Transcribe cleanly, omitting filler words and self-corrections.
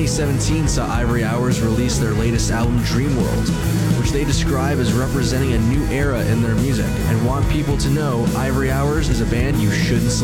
2017 saw Ivory Hours release their latest album, Dreamworld, which they describe as representing a new era in their music and want people to know Ivory Hours is a band you shouldn't sleep